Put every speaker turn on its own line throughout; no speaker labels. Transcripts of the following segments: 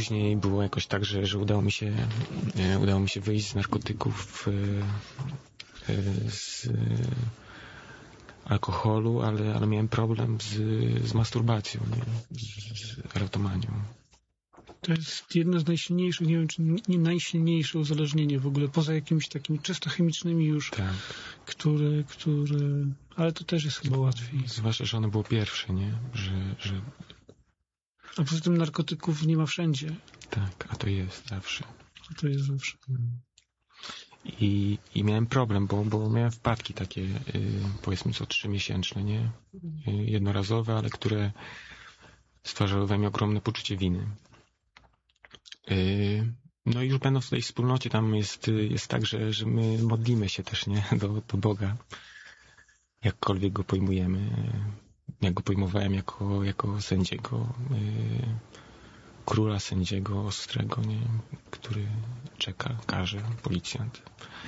później było jakoś tak, że udało mi się wyjść z narkotyków, z alkoholu, ale miałem problem z masturbacją, nie? Z erotomanią.
To jest jedno z najsilniejszych, nie wiem, czy nie najsilniejsze uzależnienie w ogóle, poza jakimiś takimi czysto chemicznymi już,
Tak.
które... Ale to też jest chyba łatwiej.
Zwłaszcza, że ono było pierwsze, nie? Że...
A poza tym narkotyków nie ma wszędzie.
Tak, a to jest zawsze.
To jest zawsze.
I miałem problem, bo miałem wpadki takie, powiedzmy co 3-miesięczne, nie? Jednorazowe, ale które stwarzały we mnie ogromne poczucie winy. No i już będąc w tej wspólnocie, tam jest tak, że my modlimy się też, nie? Do Boga. Jakkolwiek go pojmujemy. Jak go pojmowałem jako sędziego, króla sędziego ostrego, nie? Który czeka, karze, policjant.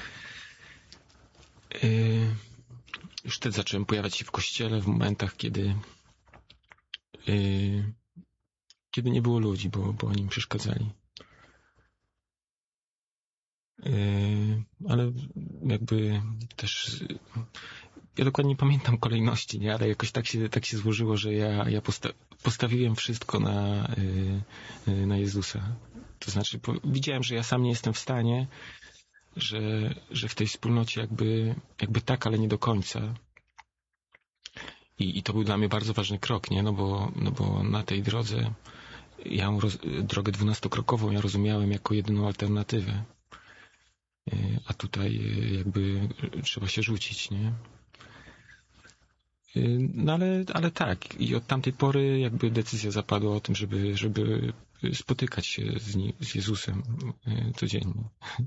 Już wtedy zacząłem pojawiać się w kościele w momentach, kiedy nie było ludzi, bo oni mi przeszkadzali. Ale jakby też ja dokładnie nie pamiętam kolejności, nie? Ale jakoś tak się złożyło, że ja postawiłem wszystko na Jezusa. To znaczy widziałem, że ja sam nie jestem w stanie, że w tej wspólnocie jakby tak, ale nie do końca. I to był dla mnie bardzo ważny krok, nie? No bo na tej drodze drogę 12-krokową ja rozumiałem jako jedyną alternatywę. A tutaj jakby trzeba się rzucić, nie? No ale tak. I od tamtej pory jakby decyzja zapadła o tym, żeby spotykać się z Jezusem codziennie.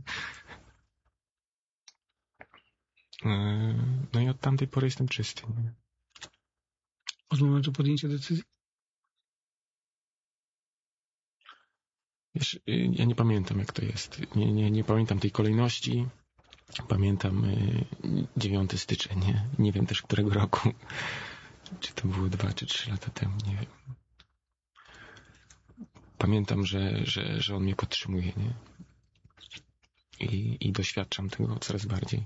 No i od tamtej pory jestem czysty, nie?
Od momentu podjęcia decyzji?
Wiesz, ja nie pamiętam, jak to jest. Nie pamiętam tej kolejności. Pamiętam 9 styczeń, nie? Nie wiem też, którego roku. Czy to było 2 czy 3 lata temu, nie wiem. Pamiętam, że on mnie podtrzymuje, nie? I doświadczam tego coraz bardziej.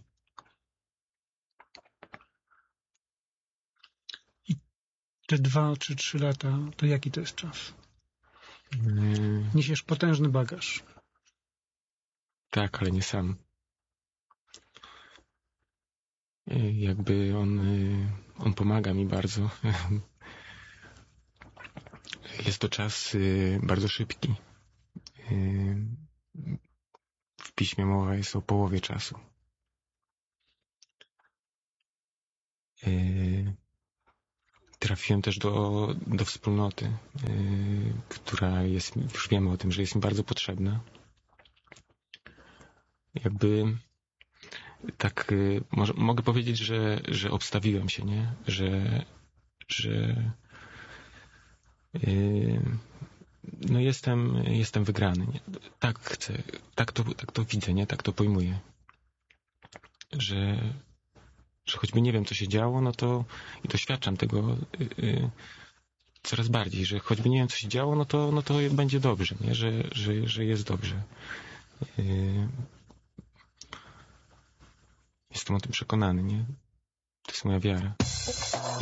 I te 2 czy 3 lata, to jaki to jest czas? Niesiesz potężny bagaż.
Tak, ale nie sam. Jakby on pomaga mi bardzo. Jest to czas bardzo szybki. W piśmie mowa jest o połowie czasu. Trafiłem też do wspólnoty, która jest, już wiemy o tym, że jest mi bardzo potrzebna. Jakby tak mogę powiedzieć, że obstawiłem się, nie? Że no jestem wygrany, nie? Tak chcę, tak to widzę, nie? Tak to pojmuję. Że choćby nie wiem, co się działo, no to i doświadczam tego coraz bardziej, że choćby nie wiem, co się działo, no to będzie dobrze, nie? Że jest dobrze. Jestem o tym przekonany, nie? To jest moja wiara.